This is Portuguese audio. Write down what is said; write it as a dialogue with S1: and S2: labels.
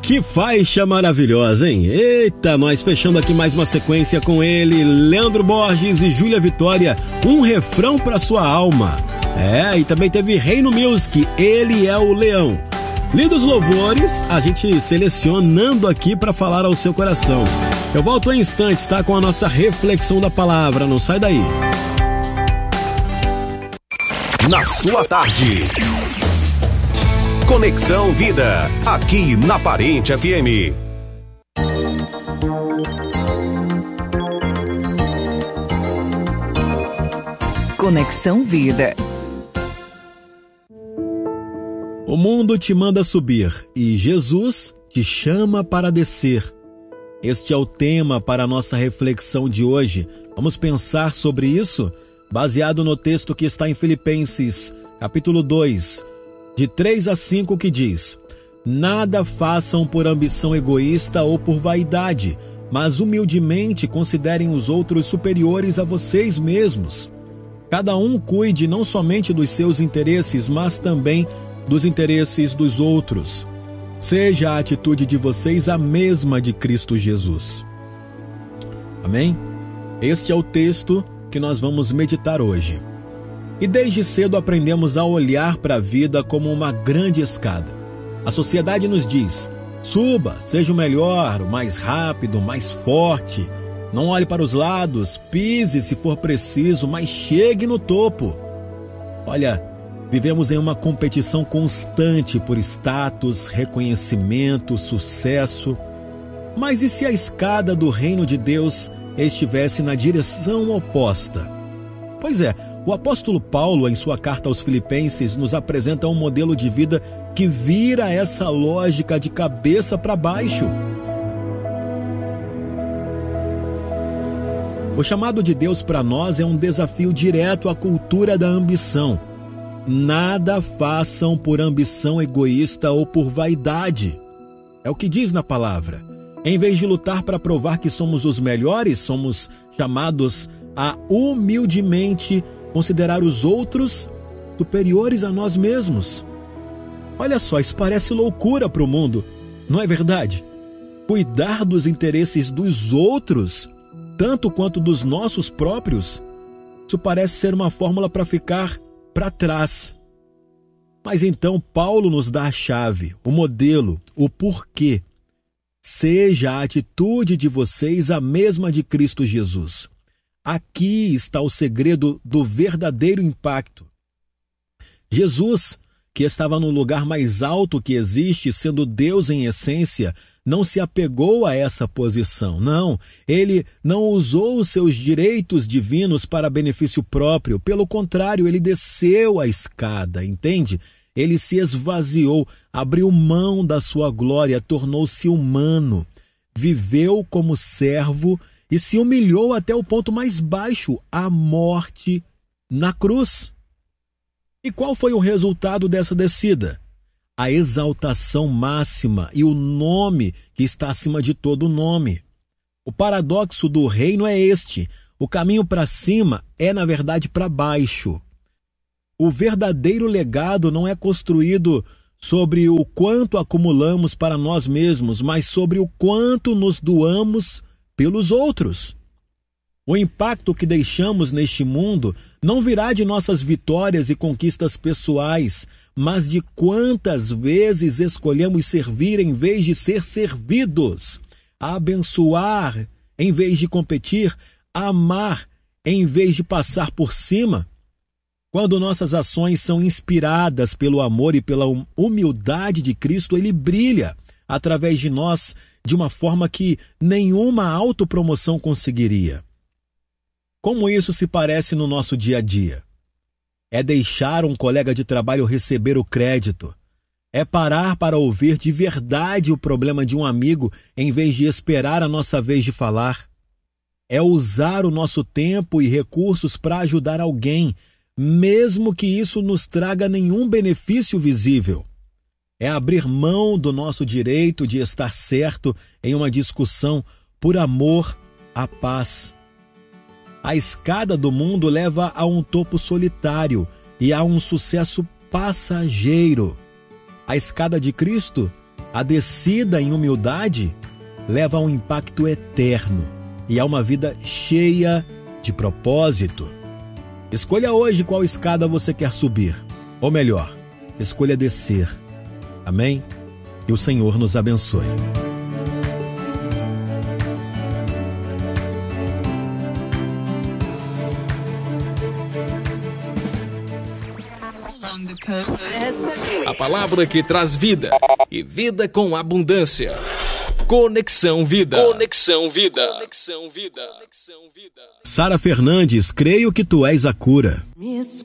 S1: Que faixa maravilhosa, hein? Eita, nós fechando aqui mais uma sequência com ele, Leandro Borges e Júlia Vitória, Um Refrão pra Sua Alma. E também teve Reino Music, Ele é o Leão. Lindos louvores, a gente selecionando aqui para falar ao seu coração. Eu volto em instantes, tá? Com a nossa reflexão da palavra, não sai daí.
S2: Na sua tarde. Conexão Vida, aqui na Parente FM.
S3: Conexão Vida.
S1: O mundo te manda subir e Jesus te chama para descer. Este é o tema para a nossa reflexão de hoje. Vamos pensar sobre isso, baseado no texto que está em Filipenses, capítulo 2, de 3 a 5, que diz: Nada façam por ambição egoísta ou por vaidade, mas humildemente considerem os outros superiores a vocês mesmos. Cada um cuide não somente dos seus interesses, mas também dos interesses dos outros. Seja a atitude de vocês a mesma de Cristo Jesus. Amém? Este é o texto que nós vamos meditar hoje. E desde cedo aprendemos a olhar para a vida como uma grande escada. A sociedade nos diz: suba, seja o melhor, o mais rápido, o mais forte. Não olhe para os lados, pise se for preciso, mas chegue no topo. Olha, vivemos em uma competição constante por status, reconhecimento, sucesso. Mas e se a escada do reino de Deus estivesse na direção oposta? Pois é, o apóstolo Paulo, em sua carta aos Filipenses, nos apresenta um modelo de vida que vira essa lógica de cabeça para baixo. O chamado de Deus para nós é um desafio direto à cultura da ambição. Nada façam por ambição egoísta ou por vaidade. É o que diz na palavra. Em vez de lutar para provar que somos os melhores, somos chamados a humildemente considerar os outros superiores a nós mesmos. Olha só, isso parece loucura para o mundo, não é verdade? Cuidar dos interesses dos outros, tanto quanto dos nossos próprios, isso parece ser uma fórmula para ficar para trás. Mas então Paulo nos dá a chave, o modelo, o porquê. Seja a atitude de vocês a mesma de Cristo Jesus. Aqui está o segredo do verdadeiro impacto. Jesus, que estava no lugar mais alto que existe, sendo Deus em essência, não se apegou a essa posição. Não, ele não usou os seus direitos divinos para benefício próprio. Pelo contrário, ele desceu a escada, entende? Ele se esvaziou, abriu mão da sua glória, tornou-se humano, viveu como servo e se humilhou até o ponto mais baixo, a morte na cruz. E qual foi o resultado dessa descida? A exaltação máxima e o nome que está acima de todo nome. O paradoxo do reino é este: o caminho para cima é, na verdade, para baixo. O verdadeiro legado não é construído sobre o quanto acumulamos para nós mesmos, mas sobre o quanto nos doamos pelos outros. O impacto que deixamos neste mundo não virá de nossas vitórias e conquistas pessoais, mas de quantas vezes escolhemos servir em vez de ser servidos, abençoar em vez de competir, amar em vez de passar por cima. Quando nossas ações são inspiradas pelo amor e pela humildade de Cristo, ele brilha através de nós de uma forma que nenhuma autopromoção conseguiria. Como isso se parece no nosso dia a dia? É deixar um colega de trabalho receber o crédito. É parar para ouvir de verdade o problema de um amigo em vez de esperar a nossa vez de falar. É usar o nosso tempo e recursos para ajudar alguém, mesmo que isso nos traga nenhum benefício visível. É abrir mão do nosso direito de estar certo em uma discussão por amor à paz. A escada do mundo leva a um topo solitário e a um sucesso passageiro. A escada de Cristo A descida em humildade leva a um impacto eterno e a uma vida cheia de propósito. Escolha hoje qual escada você quer subir, ou melhor, escolha descer. Amém? Que o Senhor nos abençoe.
S4: A palavra que traz vida e vida com abundância. Conexão Vida. Conexão Vida. Conexão Vida.
S1: Sara Fernandes, creio que tu és a cura.